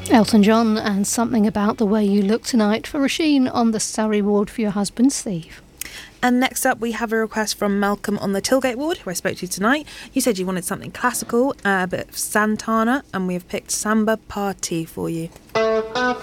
Elton John and Something About the Way You Look Tonight for Roisin on the Surrey ward for your husband Steve. And next up, we have a request from Malcolm on the Tilgate ward, who I spoke to tonight. You said you wanted something classical, a bit of Santana, and we have picked Samba Party for you.